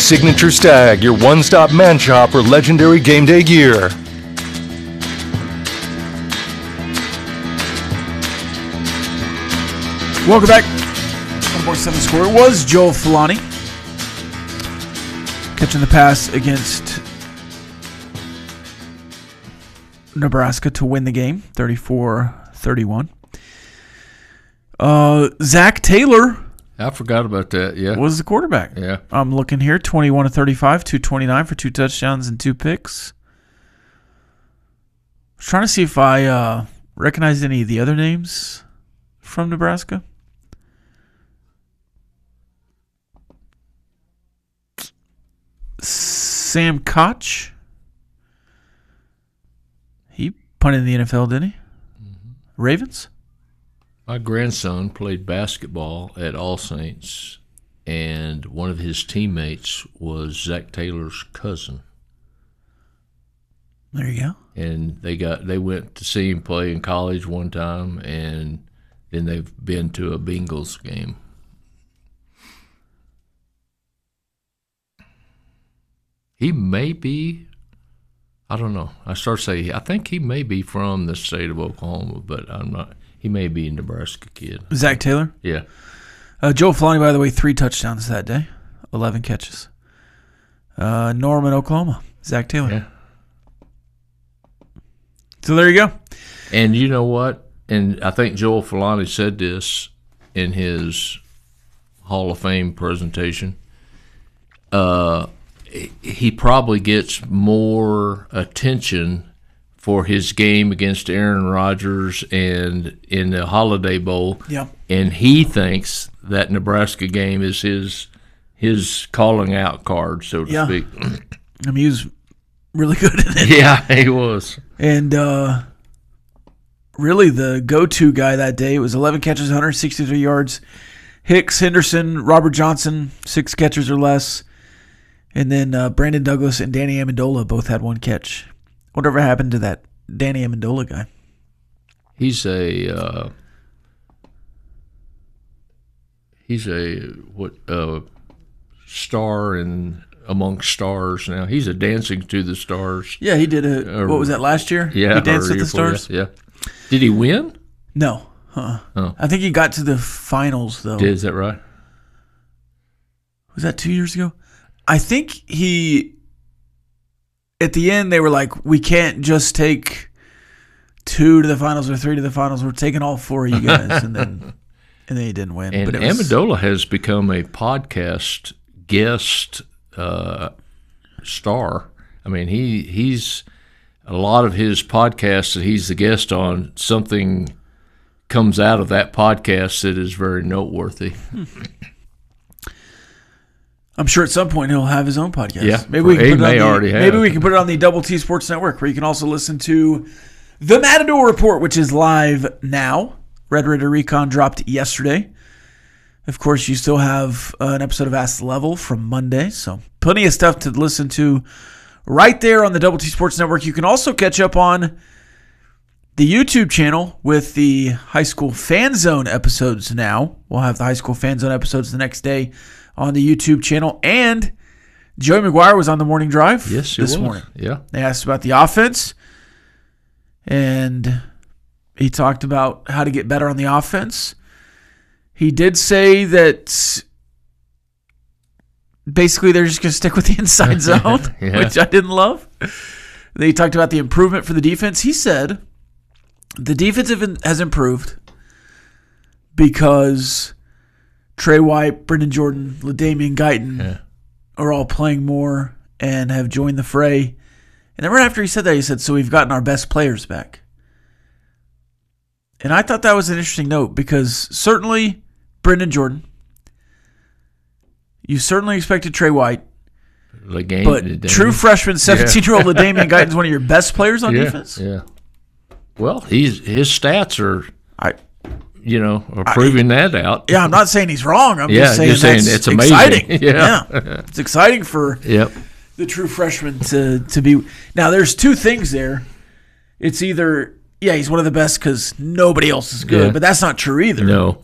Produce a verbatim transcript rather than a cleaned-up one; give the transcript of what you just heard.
Signature Stag, your one-stop man shop for legendary game day gear. Welcome back. one point seven score. It was Joel Fulani catching the pass against Nebraska to win the game, thirty-four thirty-one. Uh, Zach Taylor. I forgot about that, yeah. Was the quarterback. Yeah. I'm looking here, twenty-one to thirty-five, two twenty-nine for two touchdowns and two picks. I was trying to see if I uh, recognized any of the other names from Nebraska. Sam Koch. He punted in the N F L, didn't he? Mm-hmm. Ravens? My grandson played basketball at All Saints, and one of his teammates was Zach Taylor's cousin. There you go. And they got they went to see him play in college one time, and then they've been to a Bengals game. He may be, I don't know. I start saying, I think he may be from the state of Oklahoma, but I'm not. He may be a Nebraska kid. Zach Taylor? Yeah. Uh, Joel Fulani, by the way, three touchdowns that day, eleven catches. Uh, Norman, Oklahoma. Zach Taylor. Yeah. So there you go. And you know what? And I think Joel Fulani said this in his Hall of Fame presentation. Uh, he probably gets more attention for his game against Aaron Rodgers and in the Holiday Bowl. Yeah. And he thinks that Nebraska game is his his calling out card, so to yeah. speak. I mean, he was really good at it. Yeah, he was. And uh, really the go-to guy that day, it was eleven catches, one hundred sixty-three yards. Hicks, Henderson, Robert Johnson, six catches or less. And then uh, Brandon Douglas and Danny Amendola both had one catch. Whatever happened to that Danny Amendola guy? He's a uh, he's a what uh, star in amongst stars now. He's a Dancing to the Stars. Yeah, he did a. What was that last year? Yeah, he danced with the stars. Yeah. Did he win? No. Uh-uh. Oh. I think he got to the finals though. Did, is that right? Was that two years ago? I think he. At the end, they were like, "We can't just take two to the finals or three to the finals. We're taking all four of you guys," and then and then he didn't win. And but it was, Amendola has become a podcast guest uh, star. I mean, he he's a lot of his podcasts that he's the guest on. Something comes out of that podcast that is very noteworthy. I'm sure at some point he'll have his own podcast. Yeah, maybe we can he put it may on the, already have. Maybe we can put it on the Double T Sports Network, where you can also listen to the Matador Report, which is live now. Red Raider Recon dropped yesterday. Of course, you still have uh, an episode of Ask the Level from Monday, so plenty of stuff to listen to right there on the Double T Sports Network. You can also catch up on the YouTube channel with the High School Fan Zone episodes now. We'll have the High School Fan Zone episodes the next day on the YouTube channel. And Joey McGuire was on the morning drive yes, this was. morning. Yeah. They asked about the offense, and he talked about how to get better on the offense. He did say that basically they're just going to stick with the inside zone, yeah. which I didn't love. They talked about the improvement for the defense. He said the defense has improved because Trey White, Brendan Jordan, LaDamian Guyton yeah. are all playing more and have joined the fray. And then right after he said that, he said, so we've gotten our best players back. And I thought that was an interesting note because certainly Brendan Jordan, you certainly expected Trey White, LaGame, but LaDamian. true freshman, seventeen-year-old yeah. LaDamian Guyton is one of your best players on yeah, defense? Yeah. Well, he's his stats are I, you know, are proving I, that out. Yeah, I'm not saying he's wrong. I'm yeah, just saying, you're saying that's it's amazing. exciting. Yeah. yeah. It's exciting for yep. the true freshman to, to be. Now, there's two things there. It's either, yeah, he's one of the best because nobody else is good, yeah. but that's not true either. No.